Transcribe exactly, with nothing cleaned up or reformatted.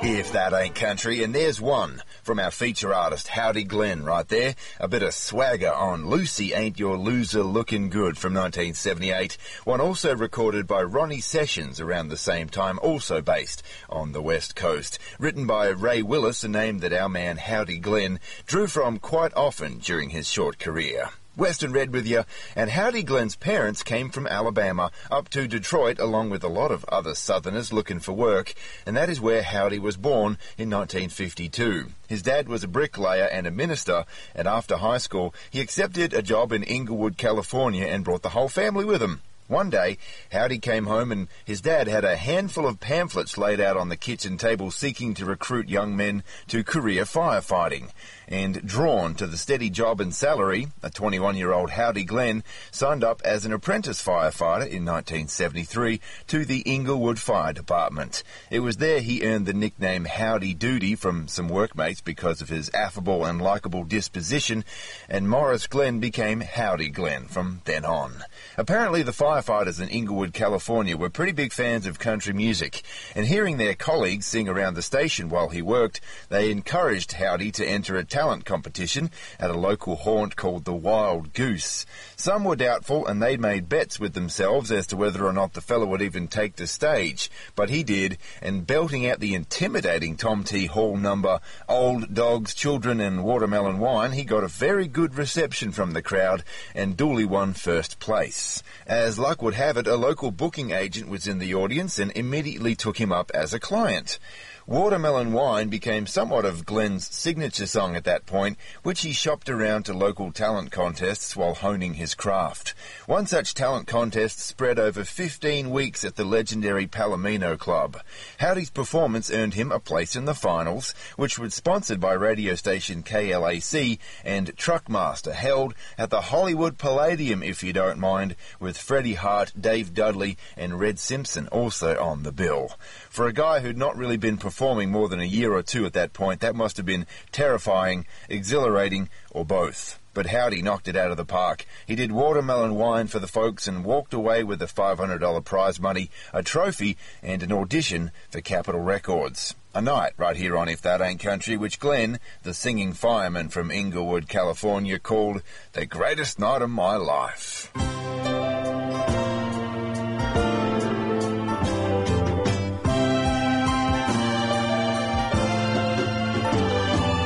If that ain't country, and there's one from our feature artist Howdy Glenn right there. A bit of swagger on Lucy Ain't Your Loser Looking Good from nineteen seventy-eight. One also recorded by Ronnie Sessions around the same time, also based on the West Coast. Written by Ray Willis, a name that our man Howdy Glenn drew from quite often during his short career. Western Red with you, and Howdy Glenn's parents came from Alabama up to Detroit along with a lot of other Southerners looking for work, and that is where Howdy was born in nineteen fifty-two. His dad was a bricklayer and a minister, and after high school he accepted a job in Inglewood, California, and brought the whole family with him. One day, Howdy came home and his dad had a handful of pamphlets laid out on the kitchen table seeking to recruit young men to career firefighting. And drawn to the steady job and salary, a twenty-one-year-old Howdy Glenn signed up as an apprentice firefighter in nineteen seventy-three to the Inglewood Fire Department. It was there he earned the nickname Howdy Doody from some workmates because of his affable and likeable disposition, and Morris Glenn became Howdy Glenn from then on. Apparently the firefighters in Inglewood, California were pretty big fans of country music, and hearing their colleagues sing around the station while he worked, they encouraged Howdy to enter a talent competition at a local haunt called the Wild Goose. Some were doubtful, and they'd made bets with themselves as to whether or not the fellow would even take the stage, but he did, and belting out the intimidating Tom T. Hall number Old Dogs, Children and Watermelon Wine, he got a very good reception from the crowd and duly won first place. As luck would have it, a local booking agent was in the audience and immediately took him up as a client. Watermelon Wine became somewhat of Glenn's signature song at that point, which he shopped around to local talent contests while honing his craft. One such talent contest spread over fifteen weeks at the legendary Palomino Club. Howdy's performance earned him a place in the finals, which was sponsored by radio station K L A C and Truckmaster, held at the Hollywood Palladium, if you don't mind, with Freddie Hart, Dave Dudley and Red Simpson also on the bill. For a guy who'd not really been performing more than a year or two at that point, that must have been terrifying, exhilarating, or both. But Howdy knocked it out of the park. He did Watermelon Wine for the folks and walked away with the five hundred dollars prize money, a trophy, and an audition for Capitol Records. A night right here on If That Ain't Country, which Glenn, the singing fireman from Inglewood, California, called the greatest night of my life.